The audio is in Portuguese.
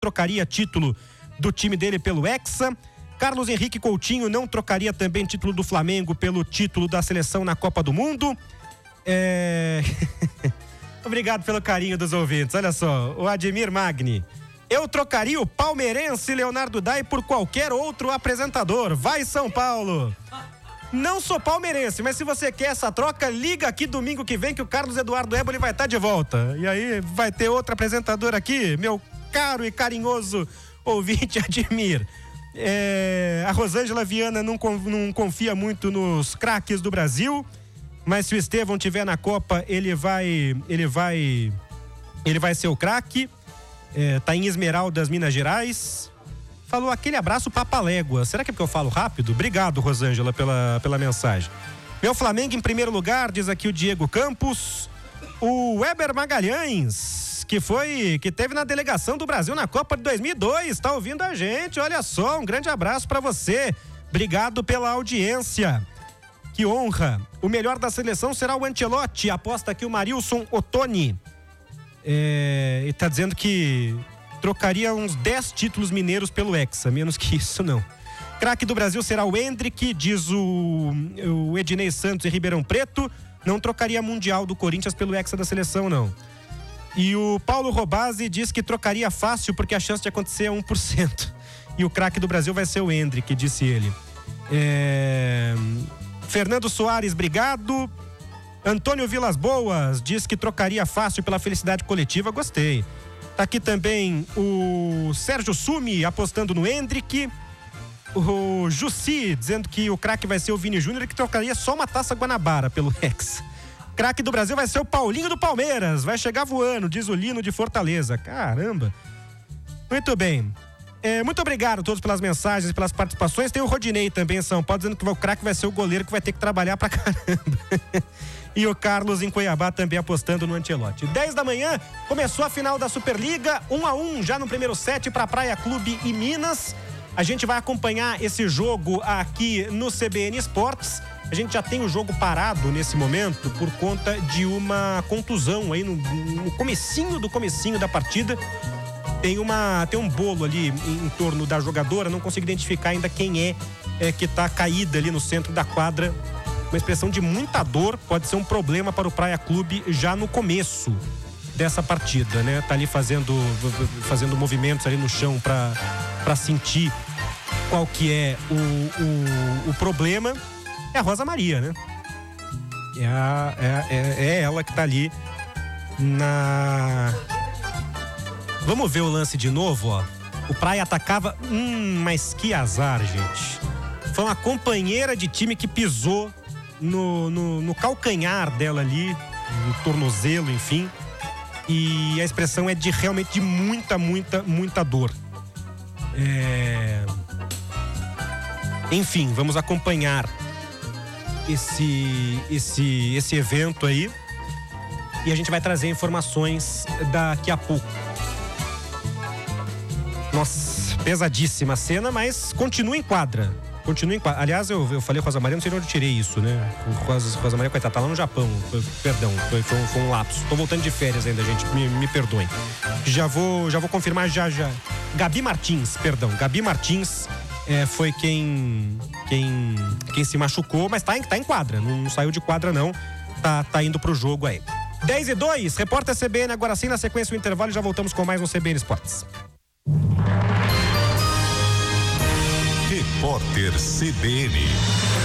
trocaria título do time dele pelo Hexa. Carlos Henrique Coutinho não trocaria também título do Flamengo pelo título da seleção na Copa do Mundo. Obrigado pelo carinho dos ouvintes. Olha só, o Ademir Magni. Eu trocaria o palmeirense Leonardo Dai por qualquer outro apresentador. Vai, São Paulo! Não sou palmeirense, mas se você quer essa troca, liga aqui domingo que vem que o Carlos Eduardo Éboli vai estar de volta. E aí vai ter outro apresentador aqui, meu caro e carinhoso ouvinte Ademir. A Rosângela Viana não confia muito nos craques do Brasil, mas se o Estevão estiver na Copa, ele vai ser o craque. Tá em Esmeraldas, Minas Gerais. Falou aquele abraço papalégua. Será que é porque eu falo rápido? Obrigado, Rosângela, pela mensagem. Meu Flamengo em primeiro lugar, diz aqui o Diego Campos. O Weber Magalhães, que teve na delegação do Brasil na Copa de 2002, tá ouvindo a gente, olha só, um grande abraço pra você. Obrigado pela audiência. Que honra. O melhor da seleção será o Ancelotti, aposta aqui o Marilson Ottoni. E tá dizendo que trocaria uns 10 títulos mineiros pelo Hexa, menos que isso não. Craque do Brasil será o Hendrick, diz o Ednei Santos em Ribeirão Preto. Não trocaria Mundial do Corinthians pelo Hexa da seleção, não. E o Paulo Robazzi diz que trocaria fácil porque a chance de acontecer é 1%. E o craque do Brasil vai ser o Hendrick, disse ele. Fernando Soares, obrigado. Antônio Vilas Boas diz que trocaria fácil pela felicidade coletiva, gostei. Tá aqui também o Sérgio Sumi apostando no Hendrick. O Jussi dizendo que o craque vai ser o Vini Júnior e que trocaria só uma Taça Guanabara pelo Hexa. Craque do Brasil vai ser o Paulinho do Palmeiras, vai chegar voando, diz o Lino de Fortaleza. Caramba. Muito bem. Muito obrigado a todos pelas mensagens e pelas participações. Tem o Rodinei também em São Paulo dizendo que o craque vai ser o goleiro que vai ter que trabalhar pra caramba. E o Carlos em Cuiabá também apostando no Ancelotti. 10 da manhã, começou a final da Superliga, 1-1 já no primeiro set para Praia Clube e Minas. A gente vai acompanhar esse jogo aqui no CBN Esportes. A gente já tem o jogo parado nesse momento por conta de uma contusão aí no comecinho da partida. Tem um bolo ali em torno da jogadora, não consigo identificar ainda quem é que tá caída ali no centro da quadra. Uma expressão de muita dor, pode ser um problema para o Praia Clube já no começo dessa partida, né? Tá ali fazendo movimentos ali no chão para sentir qual que é o problema. É a Rosa Maria, né? É ela que tá ali na... Vamos ver o lance de novo, ó. O Praia atacava, mas que azar, gente. Foi uma companheira de time que pisou no calcanhar dela ali, no tornozelo, enfim. E a expressão é realmente de muita dor. Enfim, vamos acompanhar esse evento aí. E a gente vai trazer informações daqui a pouco. Nossa, pesadíssima cena, mas continua em quadra. Aliás, eu falei Rosa Maria, não sei de onde eu tirei isso, né? Rosa Maria, coitada, tá lá no Japão. Foi um lapso. Tô voltando de férias ainda, gente. Me perdoem. Já vou confirmar já. Gabi Martins foi quem se machucou, mas tá em quadra. Não saiu de quadra, não. Tá indo pro jogo aí. 10:02, repórter CBN, agora sim, na sequência o intervalo e já voltamos com mais um CBN Esportes. Repórter CBN.